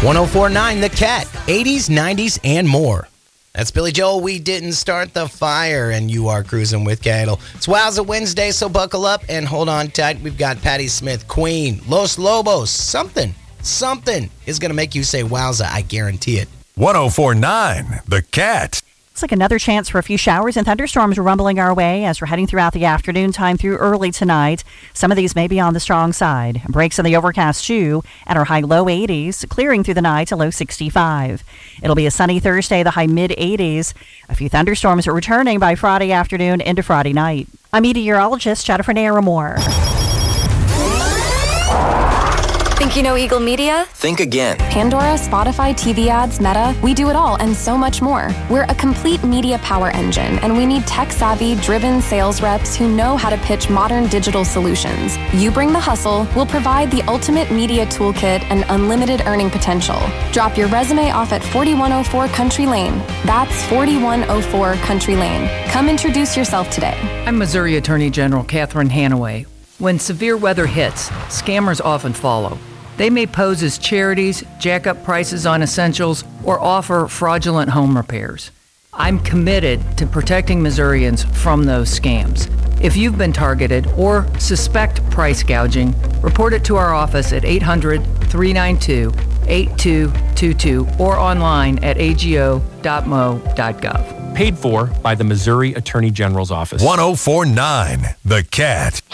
1049 The Cat, 80s, 90s, and more. That's Billy Joel. We didn't start the fire, and you are cruising with Cattle. It's Wowza Wednesday, so buckle up and hold on tight. We've got Patti Smith, Queen, Los Lobos. Something is going to make you say wowza, I guarantee it. 1049 The Cat. Looks like another chance for a few showers and thunderstorms rumbling our way as we're heading throughout the afternoon time through early tonight. Some of these may be on the strong side. Breaks in the overcast too at our high low 80s, clearing through the night to low 65. It'll be a sunny Thursday, the high mid 80s. A few thunderstorms are returning by Friday afternoon into Friday night. I'm meteorologist Jennifer Naramore. Think you know Eagle Media? Think again. Pandora, Spotify, TV ads, Meta. We do it all and so much more. We're a complete media power engine, and we need tech-savvy, driven sales reps who know how to pitch modern digital solutions. You bring the hustle, we'll provide the ultimate media toolkit and unlimited earning potential. Drop your resume off at 4104 Country Lane. That's 4104 Country Lane. Come introduce yourself today. I'm Missouri Attorney General Catherine Hanaway. When severe weather hits, scammers often follow. They may pose as charities, jack up prices on essentials, or offer fraudulent home repairs. I'm committed to protecting Missourians from those scams. If you've been targeted or suspect price gouging, report it to our office at 800-392-8222 or online at ago.mo.gov. Paid for by the Missouri Attorney General's Office. 1049 The Cat.